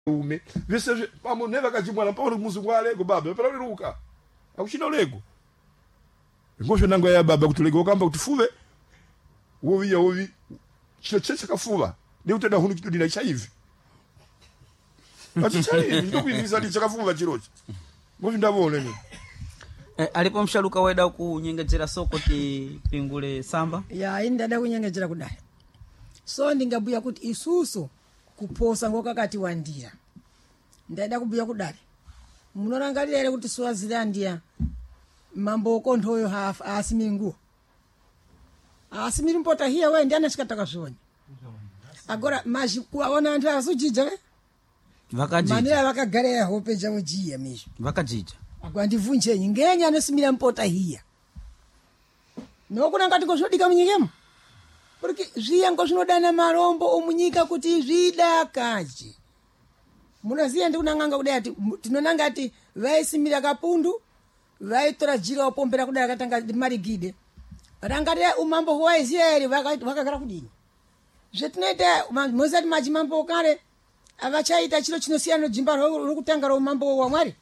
ume vese pamo neva kachimwana pa muzungu alego baba pera liruka akuchina lego ngosho nango ya baba kutulego kamba kutufuve wovi chile kafuva ni utenda hunu kitu dinaisha hivi achicha hivi ndio kuiviza ni chakafuva chirochi ngosho ndabone ni alipomshaluka weda kunyengejera soko ti pingule samba ya indada kunyengejera kudai so ndingabuya kuti isusu kuposa ngokakati wandira ndada kubuya kudai munorangalira kuti Swazilandia mambo okonthoyo half asimingu asimiri mpota hiya we ndiana chikataka zvoni agora maji kuona anthu azojija vakajija manira vakagara hope jawo jiya misho vakajija agora ndivunje ngenya anosimira mpota hiya nokuna ngati kozvodika munyikemo porque zviyango zvinodana marombo omunyika kuti zvidakaje munoziya ndikunanganga kudai ati tinonanga ati vaisimira kapundu vaitora jira opombera kudai akatanga marigide rangati umambo hwaisraeri vakagara kudini zvetinoita mozati majimambo kare avachaita chiro chinosiyana nejimba rokutanga romambo wamwari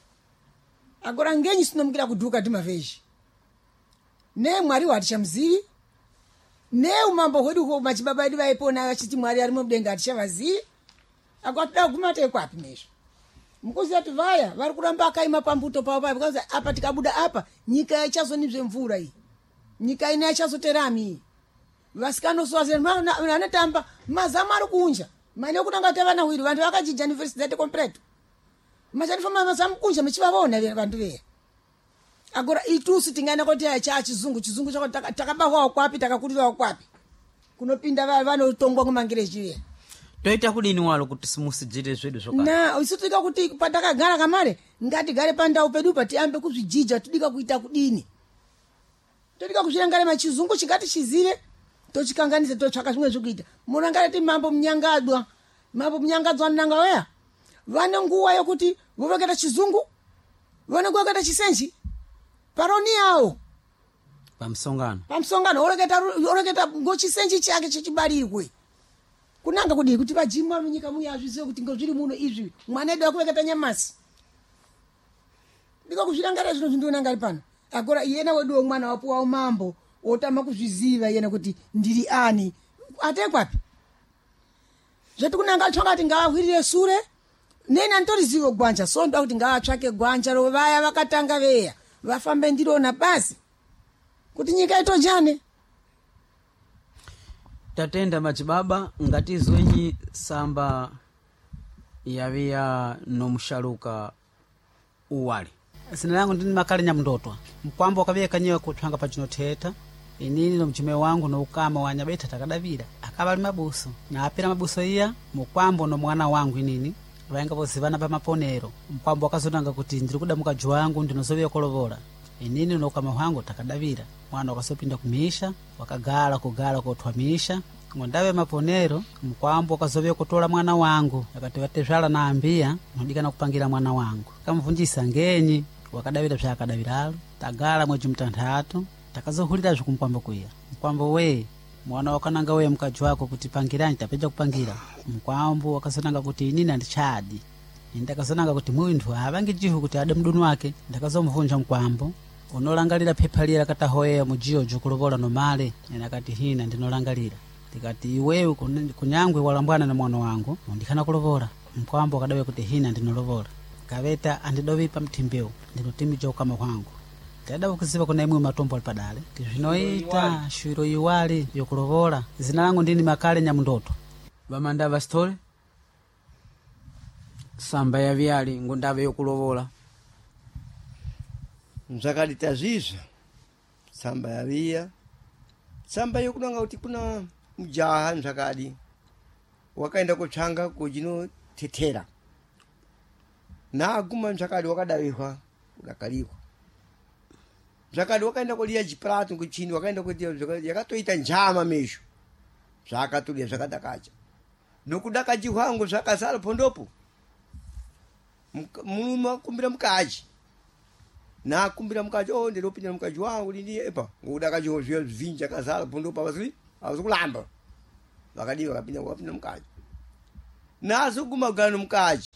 agora ngenyi sinomukira kudhuka timavhezhi nemwari watichamzivi neumambo hwedu machibaba edu vaipona vachiti mwari ari mudenga atichavazivi akwatoda kugumate kwapi mesho mukuziva kuti vaya vari kuramba akaima pambuto pavo pavo because apa tikabuda apa nyika yachazonibve mvura iyi nyika ina yachazoterami iyi vasikanoSwaziland anotamba mazamu ari kunja mane okutanga kuti vana hwiri vantu vakajija university dzati completo machanifamba mazamu kunja mechivavona vantu veya agora itusu tingaenda kuti chizungu chako takabahwawo kwapi takakurirawo kwapi kunopinda vanotongwa kumangireji veya toita kudini walo kuti simusijire zvedu zvokana na usituika kuti patakagara kamare ngatigare pandau pedu patiambe kuzvijija tudika kuita kudini todika kuzvirangare machizungu chingati chizire tochikanganise totsvaka zvimwe zvekuita munangare ti mambo munyangadzwa nanga weya vane nguva yokuti voveketa chizungu vane nguva yoketa chisenji paroni yawo pamsongano oreketa ngochisenji chake chichibarirwe kunanga kudii kuti vajima munyika muya azvizive kuti ngozviri muno izvi mwana edu akuveketa nyamasi ndiko kuzvirangara zvino zvindionangari pano agora iyena wedu mwana wapuwawo mambo otama kuzviziva iyena kuti ndiri ani atekwapi zvetikunanga tsvaka kuti ngavahwirire sure neni antorizive gwanja so ndoda kuti ngavatsvake gwanja rovaya vakatanga veya vafambe ndirona basi kuti nyika itojane tatenda machibaba ngatizwenyi samba yaviya nomushaluka uwali sina langu ndini makali nyamndotwa mkwambo wakaviyeka nyewe kutwanga pachinotheta inini nomchime wangu noukama wanyabeta takadavira akavali mabuso na apira mabuso iya mkwambo no mwana wangu inini vainga vozivana pa maponero mkwambo wakazonanga kuti ndiri kuda mukaju wangu ndinozoviya kolovola inini noukama wangu takadavira mwana wakasopinda kumisha wakagala kothwamisha ngondave maponero mkwambo wakazovya kutola mwana wangu akati vatezvala na ambia nodikana kupangira mwana wangu kamvunjisa ngenyi wakadavira zvakadaviralo tagala mweji mtanthatu takazohulira zvikumkwambo kuya mkwambo we mwana wakananga we mkaji wako kuti pangirani tapeja kupangira mkwambo wakazonanga kuti inini andichadi ndakazonanga kuti munthu avangi jihu kuti ade mdunu wake ndakazomuvunja mkwambo unolangalira phepha lira katahoyeya mujiyo jukulovola nomale nenakati hina ndinolangalira tikati iwewe kunyangwe walambwana na mwana wangu ndikana kulovola mkwambo akadawe kuti hina ndinolovola kaveta andidovipa mtimbeu ndinotimijo ukama wangu tada ukuziva kuna imwe matombo alipadale tizvinoita shwiro iwali yokulovola zina langu ndini makale nyamndoto vamandava story samba ya vyali ngondave yokulovola mzakadita zizva samba yaviya samba yokunanga kuti kuna mjaha mzakadi wakaenda kutsvanga kujinotetera naguma mzakadi wakadavihwa udakalikwa mzakadi wakaenda kuliya chiplato kuchini wakaenda kuti yakatoita njama mesho zvakatulia zvakadakacha nokudakachi hwangu zvakazara pondopo murume akumbira mukaji nakumbira mukaji ndiropinda mukaji wangu lini epa ngudakachi zviya zvinji akazara pondopo avazi kulamba vakadiwa vakapinda mukaji nazoguma kugana mukaji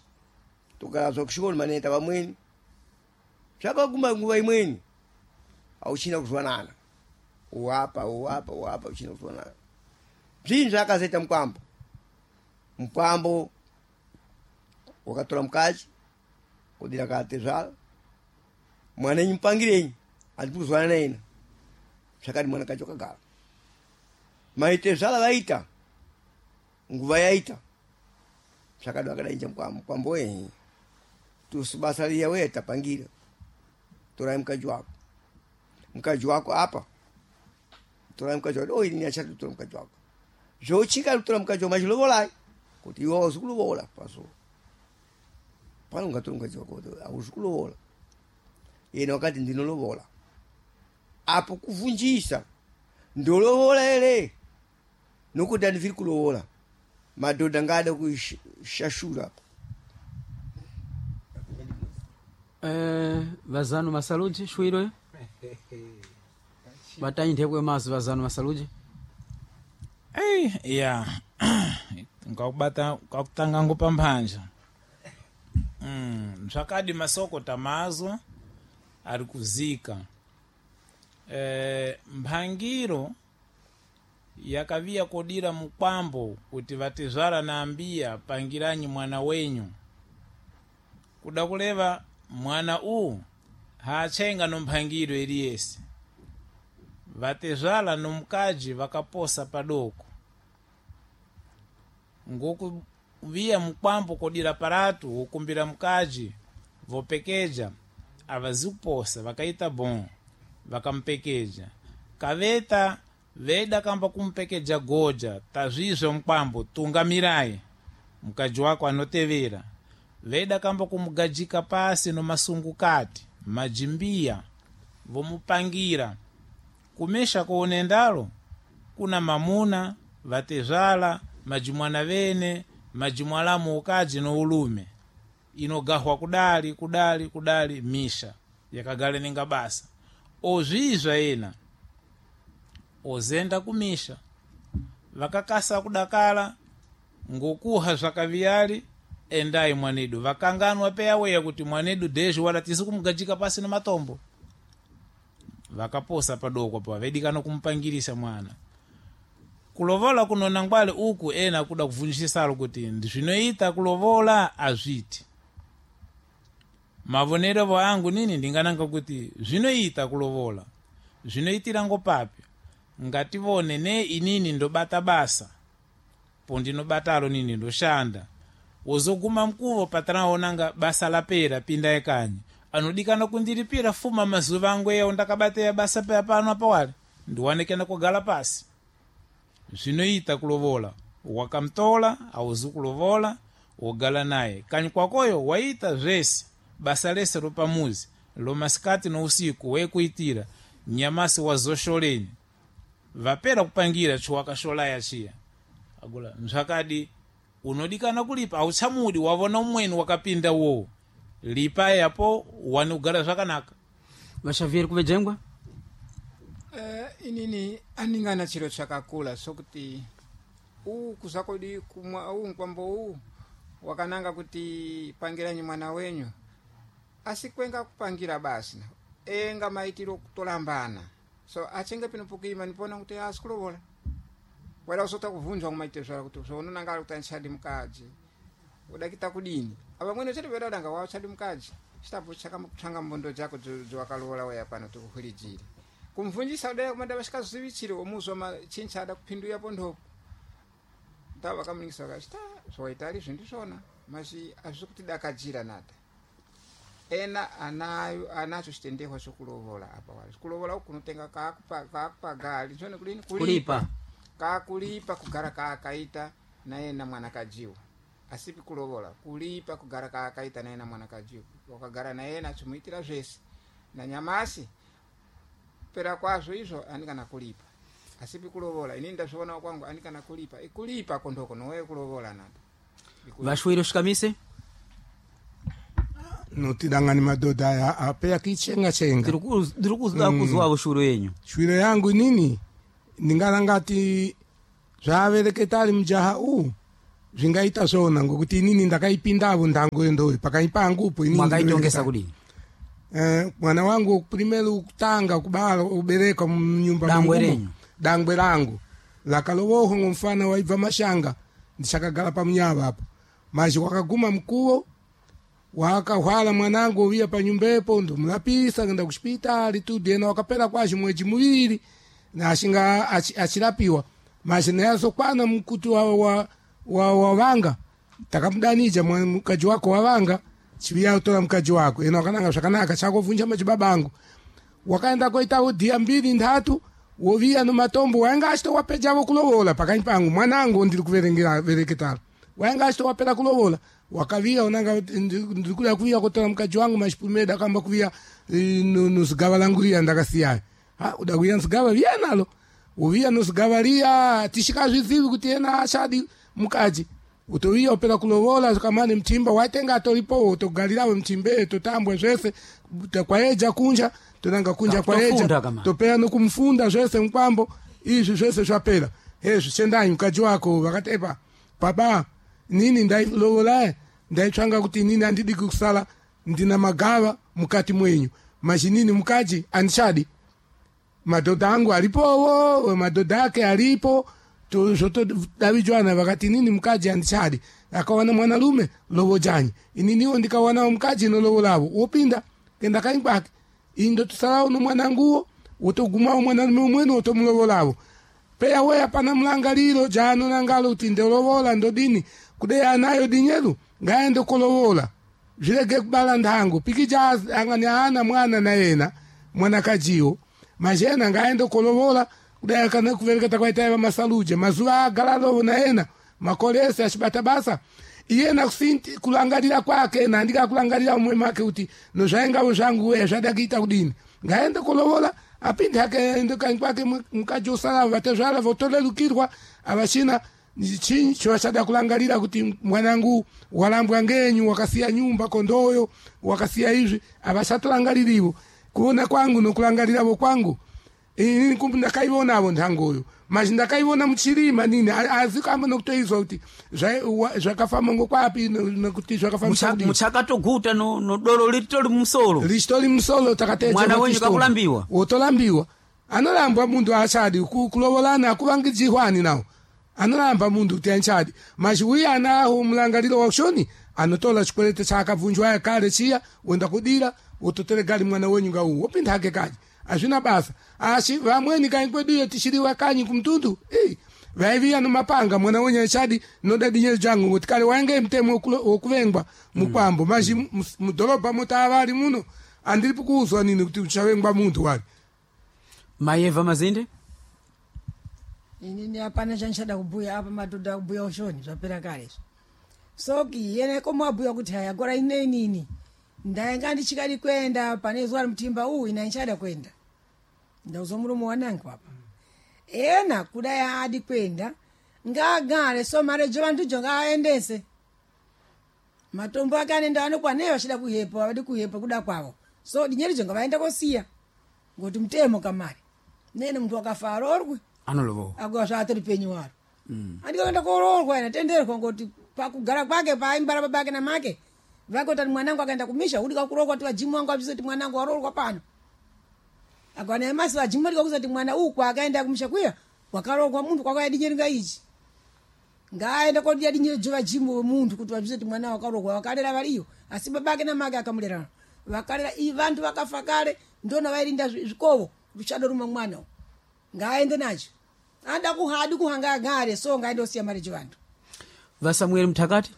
tukalazo kushikoni maneta pamweni zvakaguma nguva imweni auchina kuzwanana uwapa uchina kuzwanana zvinhu zvakazoita mukwambo wakatora mukadzi kudira katezvala mwana enyu mupangirenyi handiri kuzwanana ina zvakati mwanakacho kagara maitezvala vaita nguva yaita zvakadi vakadainja mukwambo tusibasa riya we tapangira torai mukadzi wako apa torai mukadzi wako ini achati tora mukadzi wako zvochika kutora mukadzi wako machilovolai kuti iwe hauzi kulovola paso pano ungatora mukadzi wako hauzi kulovola yena wakati ndinolovola apo kuvunjisa ndolovola ere nokuti handiviri kulovola madhodha ngada kushashura vazanu masaluji shwiro vatainthekwe mazi vazanu masaluji ya ngakutanga ngopamphanja zvakadi masokota mazo ari kuzika mphangiro yakaviya kodira mukwambo kuti vatezvara naambiya pangiranyi mwana wenyu kuda kuleva mwana haachenga nomphangiro iliyese vatezvala nomukadzi vakaposa padoko ngokuviya mukwambo kodira paratu wokumbira mukadzi vopekeja avazikuposa vakaita bom vakamupekeja kaveta veda kamba kumupekeja goja tazvizvo mukwambo tungamirai mukadzi wako anotevera veda kamba kumugajika pasi nomasungukati majimbiya vomupangira kumesha koonendalo kuna mamuna vatezvala majimwana vene majimwalamu ukadzi noulume inogahwa kudali misha yakagale ninga basa ozvizva ena ozenda kumisha vakakasa kudakala ngokuha zvakaviyali endai mwanedu vakanganwa peyaweya kuti mwanedu dezhi wala tisi kumugajika pasi nematombo vakaposa padoko pa vedikano kumupangirisa mwana kulovola kunona ngwale uku ena kuda kuvunjisalo kuti ndizvinoita kulovola azviti mavonero vangu nini ndingananga kuti zvinoita kulovola zvinoitira ngopapi ngativone ne inini ndobata basa pondinobatalo nini ndoshanda wozoguma mkuvo patanaonanga basa lapera pinda ekanyi anodikana kundiripira fuma mazuva angu eyo ndakabateya basa peya pano apawali ndiwanekena kugala pasi zvinoita kulovola wakamtola auzi kulovola wogala naye kanyi kwakoyo waita zvese basa lese ropamuzi lomasikati nousiku wekuitira nyamasi wazosholeni vapera kupangira chiwakasholaya chiya agula nzvakadi unodikana kulipa auchamudi wavona umweni wakapinda wowo lipa yapo wani kugara zvakanaka vashaviri kuvejengwa inini aningana chiro chakakula sokuti kuzakodi kumwa mukwambo wakananga kuti pangiranyi mwana wenyu asi kwenga kupangira basi enga maitiro kutolambana so achenge pinopukima nipona kuti asikulovola wala usota kuvunjwa kumaitezvara kuti zvaunonangala kuti anchadi mukadzi udakita kudini apa mwene chete vedadanga wachadi mukadzi chitapo chakamutsvanga mbondo dzako dzawakalovola weya pano tikuhulijire kumvunjisa udaya kumada vasikazivichire omuzwa machinchada kupinduya pondopo ndavakamunikisa vakachita zvawaitari zvindizvona masi azvisi kuti dakadzira nata ena anacho chitendehwa chokulovola apa wali kulovola ukunotenga kakupagali zvone kulini kulipa kakulipa kugara kaakaita naena mwanakadziwa asipi kulovola kulipa kugara kaakaita naena mwanakadziwa wakagara naena chimuitira zvese nanyamasi pera kwazvo izvo andikana kulipa asipi kulovola ini ndazviona kwangu andikana kulipa ikulipa kondoko nowe kulovola nata vashwiro shikamise notidangani madhodha aya apeya kichenga ndiri kuzwavo shwiro yenyu shwiro yangu nini ndingalangati zvavereketa ali mjaha zvingaita zvona ngokuti inini ndakaipindavo ndango yendoyo pakaipangupo mwakaitongesa kudini? Mwana wangu primero kutanga kubala ubereka mnyumba Dangwe mungumo. renyu? Dangwe langu lakalowoho ngomfana waibva mashanga ndichakagala pamunyava apo maji wakaguma mkuwo wakahwala mwanangu uviya panyumbepo ndomulapisa kenda kuspitali tudi ena wakapera kwashi mwezi muviri na ashinga achirapiwa maji nayazokwana mkuti wa vanga takamudanija mkaji wako wa vanga chiviya utora mkaji wako ena wakananga zvakanaka chakovunja machibabangu wakaenda koita udhiya mbiri ndatu woviya nomatombo wainga achitowapejavo kulovola pakani pangu mwanangu ndiri kuvereketaro wainga achitowapera kulovola wakaviya unanga ndikuda kuviya kotora mkaji wangu machipumeda kamba kuviya nozigava langu riya ndakasiyayo uda kuviya nozigava viya nalo uviya nozigava riya tishikazvizivi kuti ena achadi mukaji utoviya upera kulovola kamane mtimba waitenga atoripowo togalirawo mtimbe totambwa zvese kwaeja kunja tonanga kunja kwaeja topera nokumfunda zvese mkwambo izvi zvese zvapera hezvi chendai mkaji wako vakatepa baba nini ndailovolaye ndaitsvanga kuti nini handidi kusala ndina magava mukati mwenyu machinini mukaji andichadi madhodha angu alipowo madhodha ake alipo zvotodavidzwana vakati nini mukaji handichadi akawana mwanarume lovo janyi ininiwo ndikawanawo mukaji nolovolavo wopinda kenda kanyi kwake indotusalawo nomwananguwo wotogumawo mwanarume umweni wotomulovolavo peya weya pana mlangaliro jaanonangalo kuti ndolovola ndodini kudeya anayo dinyeru ngaende kolovola zvirege kubala ndango pikija angani aana mwana na yena mwanakajiwo majena ngaende kolovola kudeya kana kuvereketa kwaitaiva masaluje mazuva agalalovo na yena makolesi achibata basa iyena kusinti kulangalira kwake na ndika kulangalira umwe make kuti nozvaingavo zvangu weya zvadakiita kudini ngaende kolovola apindi hake ende kanyi kwake mukaji usalavo vatezvala votorerukirwa avachina chinyi chovachada kulangalira kuti mwanangu walambwa ngenyu wakasiya nyumba kondoyo wakasiya izvi avachatolangalirivo kuona kwangu nokulangaliravo kwangu inini kumbe ndakaivonavo ndangoyo mazi ndakaivona muchirima nini azi kamba nokutoizwa kuti zvakafamba ngokwapi nokuti zvakafamba muchakatoguta nodoro ritori musoro richitori musoro takateja mwana wenyu kakulambiwa wotolambiwa anorambwa mundu achadi kulovolana akuvangidzihwani nawo anoramba mundu kuti anchadi mazi uya anaho mulangaliro waushoni anotola chikwelete chaakabvunjwa kare chiya wenda kudira wototore gali mwana wenyu ngauwo wopinda hake kaji azvina basa asi vamweni kanyi kweduyo tichiriwa kanyi kumtundu vaiviya nomapanga mwana wenyu achadi noda dinyeri jangu kuti kale wainge mtemo wokuvengwa mukwambo mazi mudhorobha motavari muno andiripo kuuzwa nini kuti uchavengwa muntu wari Mayeva Mazinde inini hapana chanchada kubhuya apa madhodha kubhuya ushoni zvapera kare soki yene komwabhuya kuti haya gora inenini ndainga ndichikadi kwenda pane zuva mutimba ina nchada kwenda ndauzo murume wanangu apa ena kudai adi kwenda ngagare so mare jovantujo ngaaendese matombo ake anenda anokwa neyo vachida kuhepa vadi kuhepa kuda kwavo so dinyerijo ngavaenda kosiya ngoti mutemo kamari nene muntu wakafa arorwe anolovo agwa zvatori penyu waro andikaenda kororwa ina tenderwa ngoti pakugara kwake paimbara babake na make vakoti mwanangu akaenda kumisha udika kurorwa kuti vajimu wangu avizoti mwanangu warorwa pano akwana emasi vajimu vadika kuzoti mwana uku akaenda kumisha kuya wakarorwa muntu kwakayadinyeringa ichi ngaenda koti yadinyere jova jimu wemuntu kuti vazvizoti mwana wakarorwa vakarera variyo asi babake na make akamulerana vakarera vantu vakafa kare ndona vairinda zvikovo kuchadoruma mwana ngaende nacho anda kuhadi kuhanga agare so ngaende osiya mari chivantu vasamueri Mtakati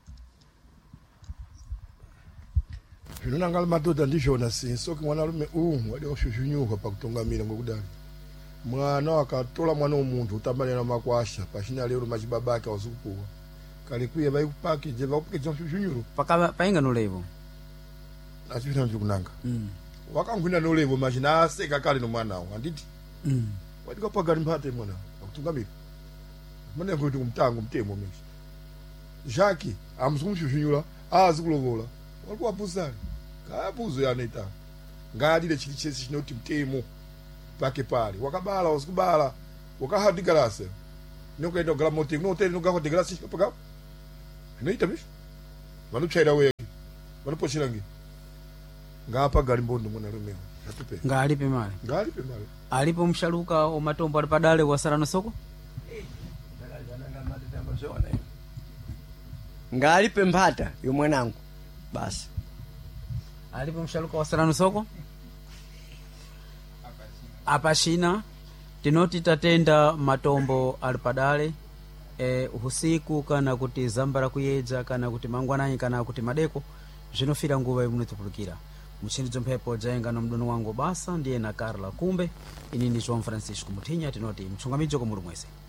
zvinonangala madhodha ndizvona soki mwanarume wadi kushushunyoka pakutungamira ngokudani mwana wakatola mwana womuntu utambanira makwasha pachina lero machibabake wazukupuwa kale kuye vaikupakije vakupakije mshushunyoru painga nolevo achipita ndikunanga wakangwina nolevo machina aseka kale nomwanawo anditi wadikapagani mphate mwana wakutungamira mwana kuti kumtango mtemo mesha Jacques amsukumshushunyola azikulovola walikuwapuzani kapuzo yanoita ngadile chili chesi chinoti mtemo pake pale wakabala wasikubala wakahadigalase nokuenda kugala moti noteli nogaho degalasi paka inoita misho vanopyaira weki vanopochirangi ngapa gali mbondo mwana lumewo atupe ngalipe mali ngalipe mali alipo mshaluka omatombo ali padale wasarano soko ngalipe mphata yo mwanangu basi alipo mshaluka wasarano soko apa china tinoti tatenda matombo ali padale usiku kana kuti zambara kuyedza kana kuti mangwanani kana kuti madeko zvinofira nguva imunotipulukira muchinidzo mphepo dzaenga nomdono wangu basa ndiye na Carla Kumbe ini ndi João Francisco Muthinya tinoti mchunga midzoko muli mwese